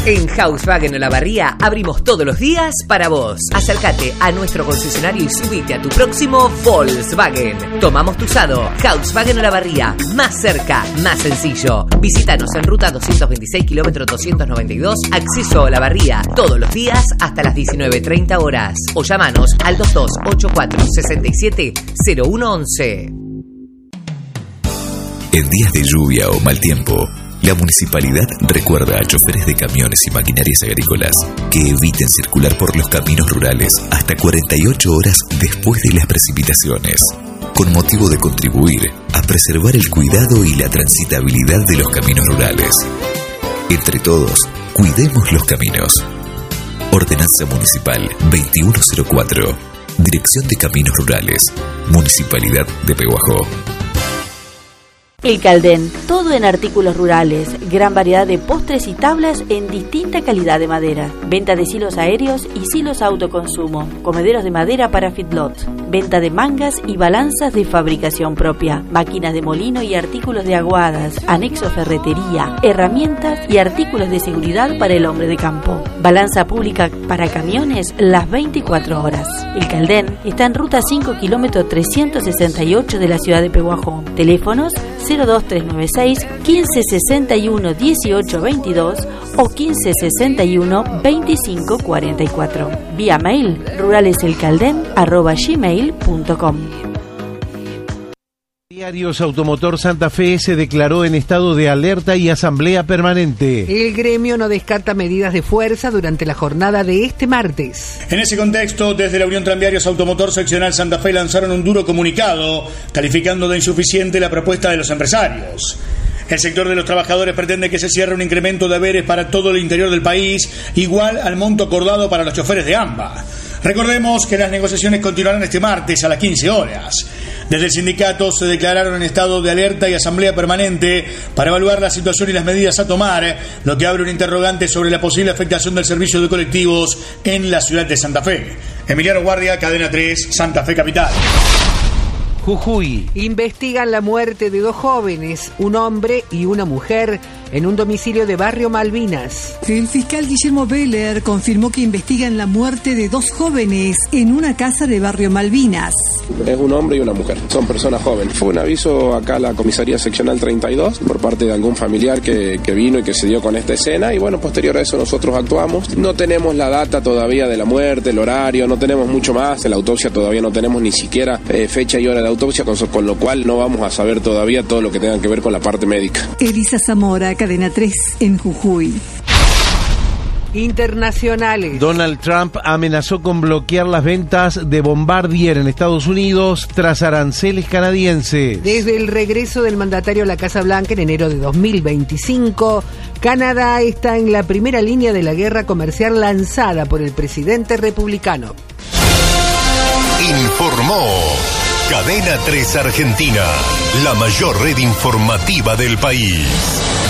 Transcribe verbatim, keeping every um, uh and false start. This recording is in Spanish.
En Volkswagen Olavarría abrimos todos los días para vos. Acércate a nuestro concesionario y subite a tu próximo Volkswagen. Tomamos tu usado. Volkswagen Olavarría. Más cerca, más sencillo. Visítanos en ruta doscientos veintiséis, kilómetro doscientos noventa y dos, acceso a Olavarría. Todos los días hasta las diecinueve treinta horas. O llamanos al dos dos ocho cuatro seis siete cero uno once. En días de lluvia o mal tiempo, la municipalidad recuerda a choferes de camiones y maquinarias agrícolas que eviten circular por los caminos rurales hasta cuarenta y ocho horas después de las precipitaciones, con motivo de contribuir a preservar el cuidado y la transitabilidad de los caminos rurales. Entre todos, cuidemos los caminos. Ordenanza Municipal veintiuno cero cuatro. Dirección de Caminos Rurales. Municipalidad de Pehuajó. El Caldén, todo en artículos rurales, gran variedad de postres y tablas en distinta calidad de madera, venta de silos aéreos y silos autoconsumo, comederos de madera para feedlot, venta de mangas y balanzas de fabricación propia, máquinas de molino y artículos de aguadas, anexo ferretería, herramientas y artículos de seguridad para el hombre de campo, balanza pública para camiones las veinticuatro horas. El Caldén está en ruta cinco, kilómetro trescientos sesenta y ocho de la ciudad de Pehuajó. Teléfonos cero dos tres nueve seis, quince sesenta y uno, dieciocho veintidós o quince sesenta y uno, veinticinco cuarenta y cuatro. Vía mail ruraleselcalden arroba gmail punto com. Diarios Automotor Santa Fe se declaró en estado de alerta y asamblea permanente. El gremio no descarta medidas de fuerza durante la jornada de este martes. En ese contexto, desde la Unión Tranviarios Automotor Seccional Santa Fe lanzaron un duro comunicado calificando de insuficiente la propuesta de los empresarios. El sector de los trabajadores pretende que se cierre un incremento de haberes para todo el interior del país, igual al monto acordado para los choferes de AMBA. Recordemos que las negociaciones continuarán este martes a las quince horas. Desde el sindicato se declararon en estado de alerta y asamblea permanente para evaluar la situación y las medidas a tomar, lo que abre un interrogante sobre la posible afectación del servicio de colectivos en la ciudad de Santa Fe. Emiliano Guardia, Cadena tres, Santa Fe Capital. Jujuy. Investigan la muerte de dos jóvenes, un hombre y una mujer, en un domicilio de Barrio Malvinas. El fiscal Guillermo Beller confirmó que investigan la muerte de dos jóvenes en una casa de Barrio Malvinas. Es un hombre y una mujer, son personas jóvenes. Fue un aviso acá a la comisaría seccional treinta y dos por parte de algún familiar que, que vino y que se dio con esta escena, y bueno, posterior a eso nosotros actuamos. No tenemos la data todavía de la muerte, el horario, no tenemos mucho más, en la autopsia todavía no tenemos ni siquiera eh, fecha y hora de autopsia, con, con lo cual no vamos a saber todavía todo lo que tenga que ver con la parte médica. Elisa Zamora, Cadena tres, en Jujuy. Internacionales. Donald Trump amenazó con bloquear las ventas de Bombardier en Estados Unidos tras aranceles canadienses. Desde el regreso del mandatario a la Casa Blanca en enero de dos mil veinticinco, Canadá está en la primera línea de la guerra comercial lanzada por el presidente republicano. Informó Cadena tres Argentina, la mayor red informativa del país.